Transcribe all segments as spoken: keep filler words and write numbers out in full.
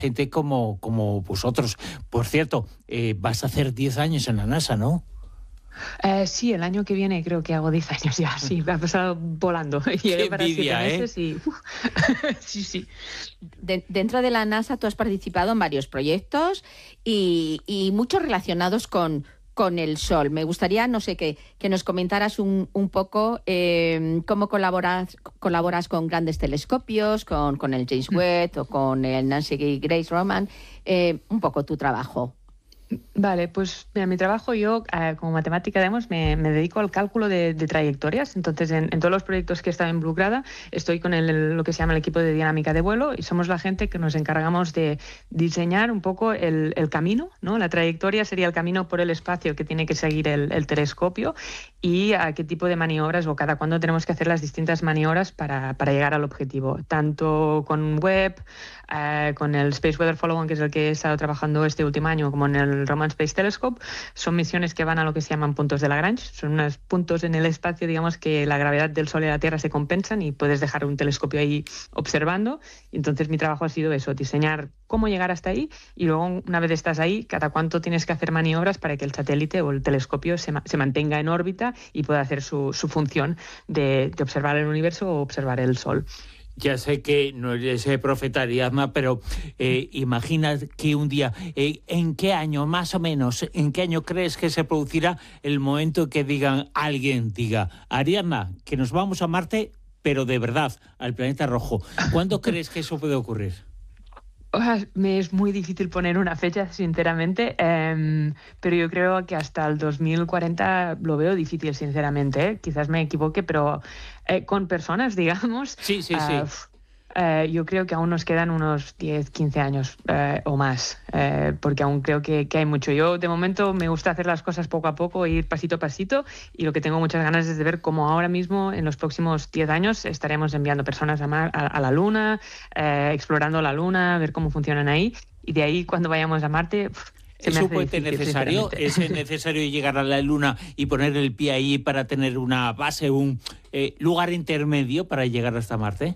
gente como, como vosotros. Por cierto, eh, vas a hacer diez años en la NASA, ¿no? Eh, sí, el año que viene creo que hago diez años ya, sí, me ha pasado volando. Llegué para siete meses ¿eh? y... Uf, sí, sí. De, dentro de la NASA tú has participado en varios proyectos y, y muchos relacionados con, con el Sol. Me gustaría, no sé, que, que nos comentaras un, un poco eh, cómo colaboras, colaboras con grandes telescopios, con, con el James Webb o con el Nancy Grace Roman, eh, un poco tu trabajo. Vale, pues mira, mi trabajo, yo eh, como matemática, digamos, me, me dedico al cálculo de, de trayectorias. Entonces, en, en todos los proyectos que he estado involucrada, estoy con el, el, lo que se llama el equipo de dinámica de vuelo y somos la gente que nos encargamos de diseñar un poco el, el camino, ¿no? La trayectoria sería el camino por el espacio que tiene que seguir el, el telescopio y a qué tipo de maniobras o cada cuándo tenemos que hacer las distintas maniobras para, para llegar al objetivo. Tanto con Webb, eh, con el Space Weather Follow-on, que es el que he estado trabajando este último año, como en el Roman Space Telescope, son misiones que van a lo que se llaman puntos de Lagrange. Son unos puntos en el espacio, digamos, que la gravedad del Sol y la Tierra se compensan y puedes dejar un telescopio ahí observando. Y entonces mi trabajo ha sido eso, diseñar cómo llegar hasta ahí y luego, una vez estás ahí, cada cuánto tienes que hacer maniobras para que el satélite o el telescopio se, ma- se mantenga en órbita y pueda hacer su, su función de, de observar el universo o observar el Sol. Ya sé que no eres eh, profeta Ariadna, pero eh, imagina que un día, eh, ¿en qué año más o menos, en qué año crees que se producirá el momento que digan, alguien diga, Ariadna, que nos vamos a Marte, pero de verdad, al planeta rojo? ¿Cuándo crees que eso puede ocurrir? Me es muy difícil poner una fecha, sinceramente, eh, pero yo creo que hasta el dos mil cuarenta lo veo difícil, sinceramente. ¿eh? Quizás me equivoque, pero eh, con personas, digamos, sí, sí, sí. Uh, eh, yo creo que aún nos quedan unos diez, quince años eh, o más, eh, porque aún creo que, que hay mucho. Yo, de momento, me gusta hacer las cosas poco a poco, ir pasito a pasito, y lo que tengo muchas ganas es de ver cómo ahora mismo, en los próximos diez años, estaremos enviando personas a, Mar, a, a la Luna, eh, explorando la Luna, ver cómo funcionan ahí, y de ahí, cuando vayamos a Marte... Pff, ¿Es un puente necesario? ¿Es necesario llegar a la Luna y poner el pie ahí para tener una base, un eh, lugar intermedio para llegar hasta Marte?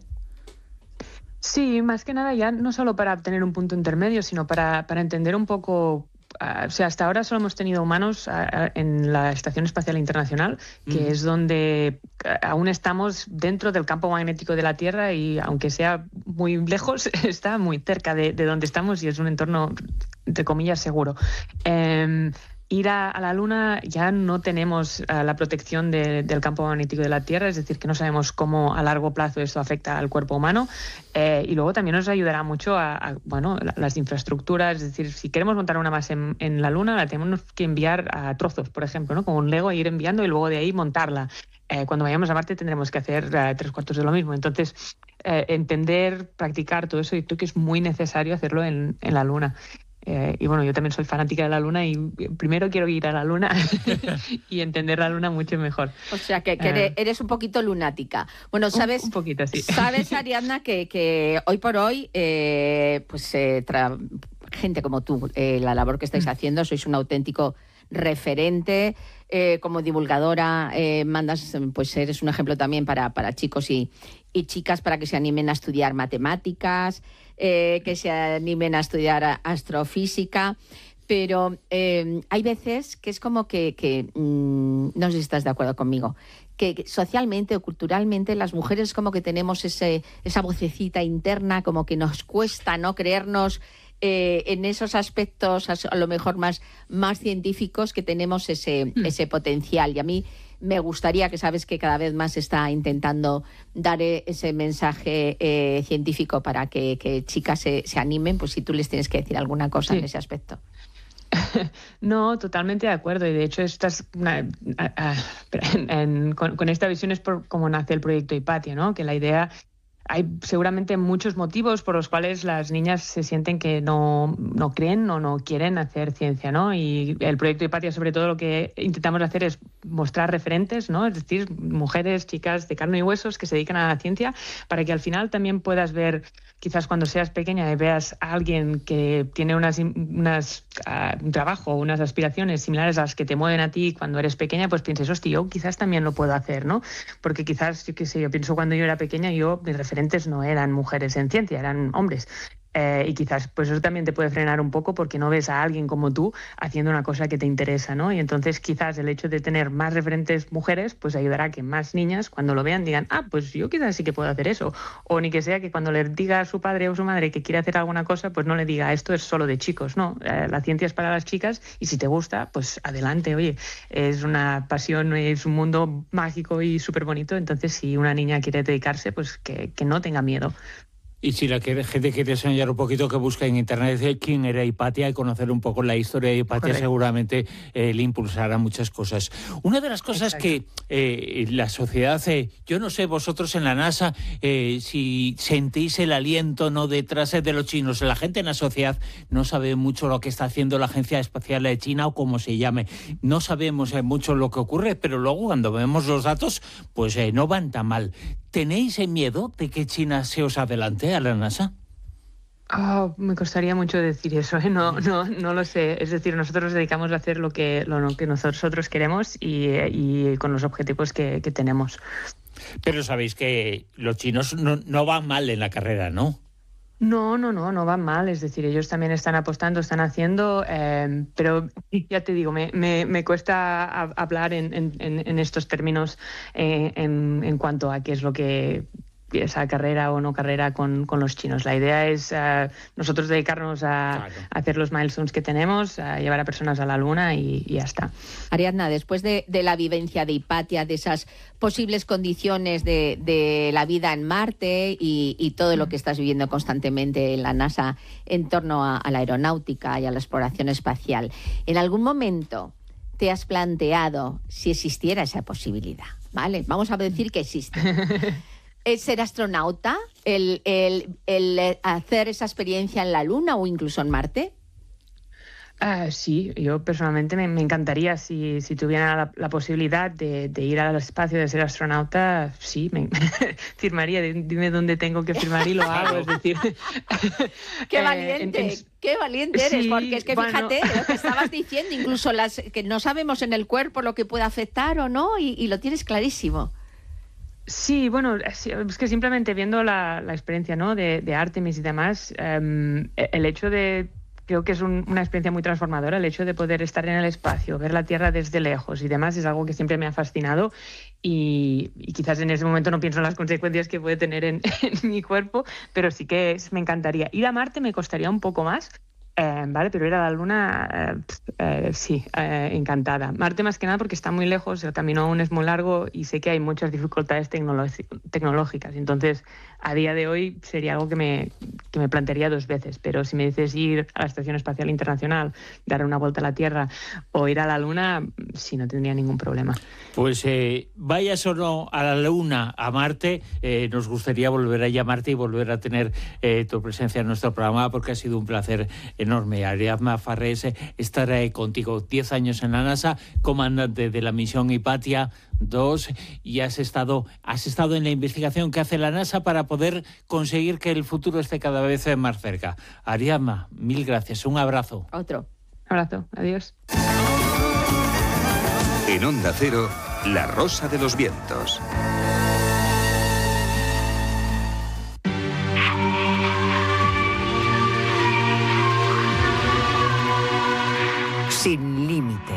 Sí, más que nada ya no solo para tener un punto intermedio, sino para, para entender un poco... Uh, o sea, hasta ahora solo hemos tenido humanos uh, en la Estación Espacial Internacional, que mm. es donde uh, aún estamos dentro del campo magnético de la Tierra y, aunque sea muy lejos, está muy cerca de, de donde estamos y es un entorno, entre comillas, seguro. Um, Ir a, a la Luna ya no tenemos uh, la protección de, del campo magnético de la Tierra, es decir, que no sabemos cómo a largo plazo esto afecta al cuerpo humano, eh, y luego también nos ayudará mucho a, a bueno, la, las infraestructuras, es decir, si queremos montar una base en, en la Luna, la tenemos que enviar a trozos, por ejemplo, ¿no? Como un Lego, ir enviando y luego de ahí montarla. Eh, cuando vayamos a Marte tendremos que hacer uh, tres cuartos de lo mismo. Entonces, eh, entender, practicar todo eso, y creo que es muy necesario hacerlo en, en la Luna. Eh, y bueno, yo también soy fanática de la Luna y primero quiero ir a la Luna y entender la Luna mucho mejor. O sea, que, que eres, eres un poquito lunática. Bueno, sabes, un, un poquito, sí. Sabes, Ariadna, que, que hoy por hoy, eh, pues eh, tra- gente como tú, eh, la labor que estáis haciendo, sois un auténtico referente, eh, como divulgadora, eh, mandas, pues eres un ejemplo también para, para chicos y, y chicas para que se animen a estudiar matemáticas, eh, que se animen a estudiar astrofísica, pero eh, hay veces que es como que, que mmm, no sé si estás de acuerdo conmigo, que socialmente o culturalmente las mujeres como que tenemos ese, esa vocecita interna, como que nos cuesta no creernos eh, en esos aspectos a lo mejor más, más científicos, que tenemos ese, mm. ese potencial. Y a mí me gustaría, que sabes que cada vez más se está intentando dar ese mensaje eh, científico para que, que chicas se, se animen, pues si tú les tienes que decir alguna cosa sí. en ese aspecto. No, totalmente de acuerdo. Y de hecho, esta es una, a, a, en, en, con, con esta visión es por cómo nace el proyecto Hipatia, ¿no? Que la idea... Hay seguramente muchos motivos por los cuales las niñas se sienten que no, no creen o no quieren hacer ciencia, ¿no? Y el proyecto Hipatia, sobre todo, lo que intentamos hacer es mostrar referentes, ¿no? Es decir, mujeres, chicas de carne y huesos que se dedican a la ciencia, para que al final también puedas ver, quizás cuando seas pequeña y veas a alguien que tiene unas, unas uh, un trabajo, unas aspiraciones similares a las que te mueven a ti cuando eres pequeña, pues pienses, hostia, yo quizás también lo puedo hacer, ¿no? Porque quizás, yo qué sé, yo pienso cuando yo era pequeña, yo mis referentes no eran mujeres en ciencia, eran hombres. Eh, y quizás pues eso también te puede frenar un poco porque no ves a alguien como tú haciendo una cosa que te interesa, ¿no? Y entonces quizás el hecho de tener más referentes mujeres pues ayudará a que más niñas cuando lo vean digan, ah, pues yo quizás sí que puedo hacer eso. O ni que sea que cuando le diga a su padre o su madre que quiere hacer alguna cosa, pues no le diga, esto es solo de chicos, no. Eh, la ciencia es para las chicas y si te gusta, pues adelante, oye, es una pasión, es un mundo mágico y súper bonito, entonces si una niña quiere dedicarse, pues que, que no tenga miedo. Y si la gente quiere soñar un poquito, que busque en internet de quién era Hipatia y conocer un poco la historia de Hipatia, correcto, seguramente eh, le impulsará muchas cosas. Una de las cosas, exacto, que eh, la sociedad, eh, yo no sé, vosotros en la NASA, eh, si sentís el aliento no detrás de los chinos. La gente en la sociedad no sabe mucho lo que está haciendo la Agencia Espacial de China o como se llame. No sabemos eh, mucho lo que ocurre, pero luego cuando vemos los datos, pues eh, no van tan mal. ¿Tenéis miedo de que China se os adelante a la NASA? Oh, me costaría mucho decir eso, ¿eh? no, no, no lo sé. Es decir, nosotros nos dedicamos a hacer lo que, lo que nosotros queremos y, y con los objetivos que, que tenemos. Pero sabéis que los chinos no, no van mal en la carrera, ¿no? No, no, no, no van mal. Es decir, ellos también están apostando, están haciendo, eh, pero ya te digo, me, me, me cuesta a, hablar en, en, en estos términos eh, en, en cuanto a qué es lo que esa carrera o no carrera con, con los chinos. La idea es uh, nosotros dedicarnos a, claro, a hacer los milestones que tenemos, a llevar a personas a la Luna y, y ya está. Ariadna, después de, de la vivencia de Hipatia, de esas posibles condiciones de, de la vida en Marte y, y todo lo que estás viviendo constantemente en la NASA en torno a, a la aeronáutica y a la exploración espacial, ¿en algún momento te has planteado si existiera esa posibilidad? ¿Vale? Vamos a decir que existe. ¿Es ser astronauta? El, el, el hacer esa experiencia en la Luna o incluso en Marte? Uh, sí, yo personalmente me, me encantaría si, si tuviera la, la posibilidad de, de ir al espacio, de ser astronauta, sí, me firmaría, dime dónde tengo que firmar y lo hago, es decir... ¡Qué valiente! Eh, en, en... ¡Qué valiente eres! Sí, porque es que bueno, fíjate lo que estabas diciendo, incluso las que no sabemos en el cuerpo lo que puede afectar o no, y, y lo tienes clarísimo. Sí, bueno, es que simplemente viendo la, la experiencia, ¿no?, de, de Artemis y demás, um, el hecho de... Creo que es un, una experiencia muy transformadora, el hecho de poder estar en el espacio, ver la Tierra desde lejos y demás es algo que siempre me ha fascinado y, y quizás en ese momento no pienso en las consecuencias que puede tener en, en mi cuerpo, pero sí que es, me encantaría. Ir a Marte me costaría un poco más, eh, ¿vale? Pero ir a la Luna, eh, eh, sí, eh, encantada. Marte más que nada porque está muy lejos, el camino aún es muy largo y sé que hay muchas dificultades tecnológicas, entonces a día de hoy sería algo que me, que me plantearía dos veces, pero si me dices ir a la Estación Espacial Internacional, dar una vuelta a la Tierra o ir a la Luna, sí, no tendría ningún problema. Pues eh, vayas o no a la Luna, a Marte, eh, nos gustaría volver a llamarte y volver a tener eh, tu presencia en nuestro programa porque ha sido un placer enorme. Ariadna Farrés, estar eh, contigo. Diez años en la NASA, comandante de la misión Hipatia dos, y has estado, has estado en la investigación que hace la NASA para poder conseguir que el futuro esté cada vez más cerca. Ariadna, mil gracias. Un abrazo. Otro. Abrazo. Adiós. En Onda Cero, La Rosa de los Vientos. Sin límites.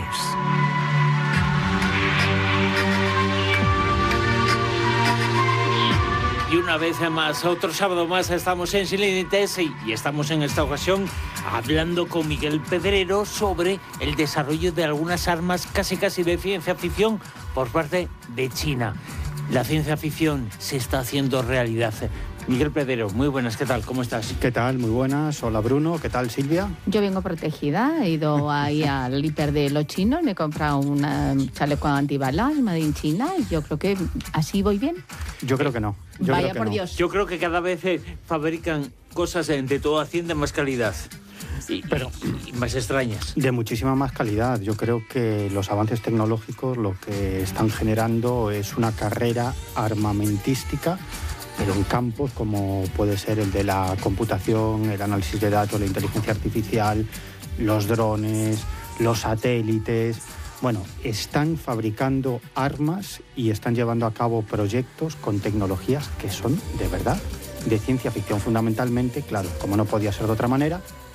Y una vez más, otro sábado más, estamos en Sin Límites y, y estamos en esta ocasión hablando con Miguel Pedrero sobre el desarrollo de algunas armas casi casi de ciencia ficción por parte de China. La ciencia ficción se está haciendo realidad. Miguel Pedrero, muy buenas, ¿qué tal? ¿Cómo estás? ¿Qué tal? Muy buenas. Hola Bruno, ¿qué tal Silvia? Yo vengo protegida, he ido ahí al hiper de los chinos, me he comprado un chaleco antibalas made in China y yo creo que así voy bien. Yo creo que no. Yo Vaya creo que por no. Dios. Yo creo que cada vez eh, fabrican cosas de, de toda hacienda más calidad. Y, pero, y más extrañas. De muchísima más calidad. Yo creo que los avances tecnológicos lo que están generando es una carrera armamentística, pero en campos como puede ser el de la computación, el análisis de datos, la inteligencia artificial, los drones, los satélites. Bueno, están fabricando armas y están llevando a cabo proyectos con tecnologías que son de verdad de ciencia ficción fundamentalmente, claro, como no podía ser de otra manera,